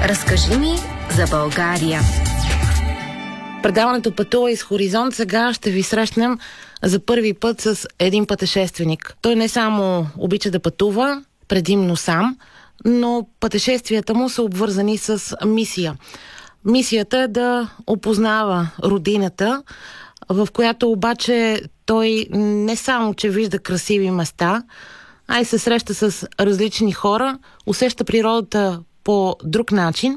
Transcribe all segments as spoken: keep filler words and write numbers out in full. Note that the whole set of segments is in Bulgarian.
Разкажи ми за България. Предаването Пътува из Хоризонт. Сега ще ви срещнем за първи път с един пътешественик. Той не само обича да пътува, предимно сам, но пътешествията му са обвързани с мисия. Мисията е да опознава родината, в която обаче той не само, че вижда красиви места, а и се среща с различни хора, усеща природата по друг начин.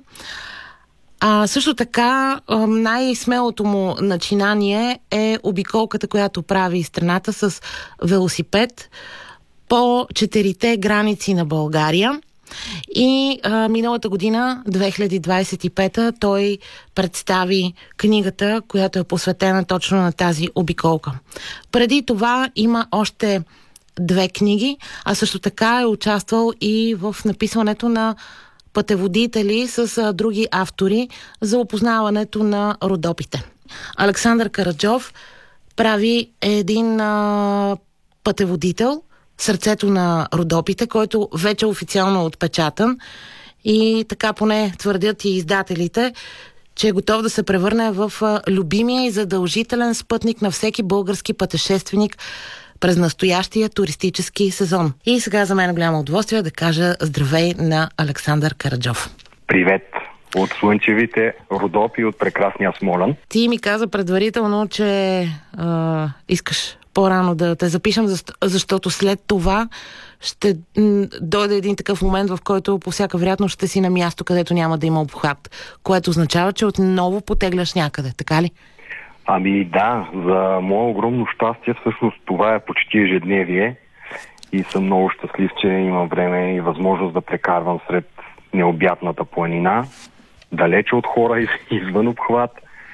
А също така най-смелото му начинание е обиколката, която прави страната с велосипед по четирите граници на България. И а, миналата година, две хиляди двадесет и пета, той представи книгата, която е посветена точно на тази обиколка. Преди това има още две книги, а също така е участвал и в написването на пътеводители с а, други автори за опознаването на Родопите. Александър Караджов прави един а, пътеводител, Сърцето на Родопите, който вече официално е отпечатан и така поне твърдят и издателите, че е готов да се превърне в любимия и задължителен спътник на всеки български пътешественик през настоящия туристически сезон. И сега за мен е голямо удоволствие да кажа здравей на Александър Караджов. Привет от слънчевите Родопи, от прекрасния Смолян. Ти ми каза предварително, че а, искаш по-рано да те запишем, защото след това ще дойде един такъв момент, в който по всяка вероятност ще си на място, където няма да има обхват, което означава, че отново потегляш някъде, така ли? Ами да, за мое огромно щастие, всъщност това е почти ежедневие и съм много щастлив, че имам време и възможност да прекарвам сред необятната планина, далече от хора, извън обхват,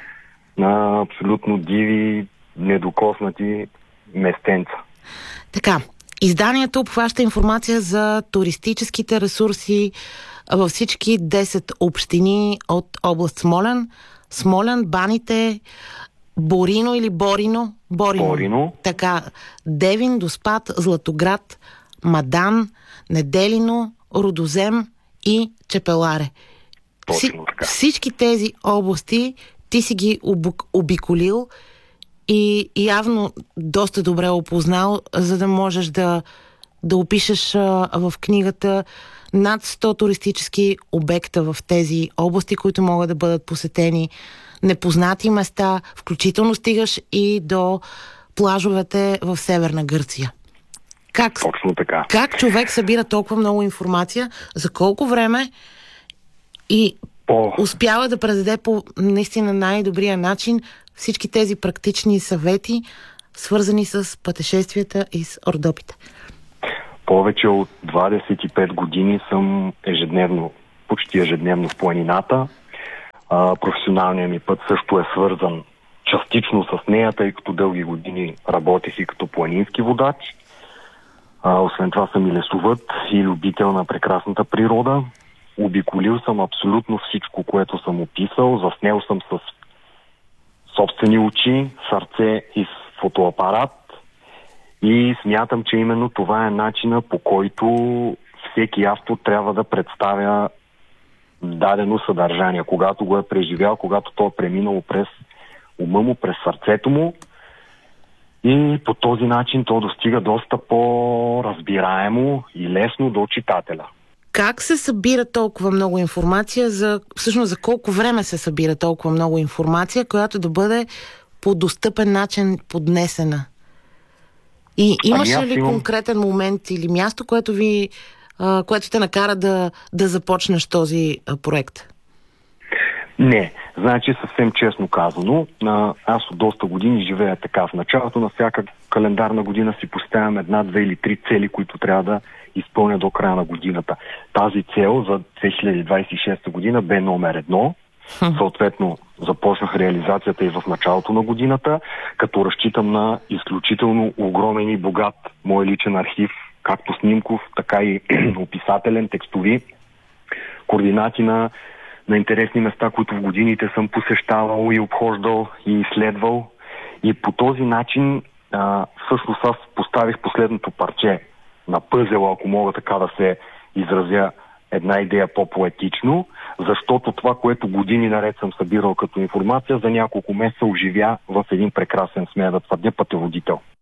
на абсолютно диви, недокоснати местенца. Така, изданието обхваща информация за туристическите ресурси във всички десет общини от област Смолян. Смолян, Баните, Борино или Борино? Борино. Борино. Така, Девин, Доспат, Златоград, Мадан, Неделино, Рудозем и Чепеларе. Точно така. Всички тези области ти си ги обиколил и явно доста добре опознал, за да можеш да, да опишеш а, в книгата над сто туристически обекта в тези области, които могат да бъдат посетени, непознати места, включително стигаш и до плажовете в Северна Гърция. Как, Точно така. Как човек събира толкова много информация, за колко време и По... успява да предаде по наистина най-добрия начин всички тези практични съвети, свързани с пътешествията из Родопите? Повече от двадесет и пет години съм ежедневно, почти ежедневно в планината. А, професионалният ми път също е свързан частично с нея, тъй като дълги години работех и като планински водач. А, освен това съм и лесовът и любител на прекрасната природа. Обиколил съм абсолютно всичко, което съм описал. Заснел съм с собствени очи, сърце и с фотоапарат. И смятам, че именно това е начина, по който всеки автор трябва да представя дадено съдържание. Когато го е преживял, когато то е преминало през ума му, през сърцето му. И по този начин то достига доста по-разбираемо и лесно до читателя. Как се събира толкова много информация, за, всъщност за колко време се събира толкова много информация, която да бъде по достъпен начин поднесена? И имаше ами ли имам... конкретен момент или място, което ви, а, което те накара да, да започнеш този а, проект? Не. Значи, съвсем честно казано, аз от доста години живея така. В началото на всяка календарна година си поставям една, две или три цели, които трябва да изпълня до края на годината. Тази цел за две хиляди двадесет и шеста година бе номер едно. Съответно, започнах реализацията и в началото на годината, като разчитам на изключително огромен и богат мой личен архив, както снимков, така и описателен, текстови, координати на, на интересни места, които в годините съм посещавал и обхождал и изследвал. И по този начин а, всъщност аз поставих последното парче на пъзела, ако мога така да се изразя, една идея по-поетично, защото това, което години наред съм събирал като информация, за няколко месеца оживя в един прекрасен, смея да твърдя, пътеводител.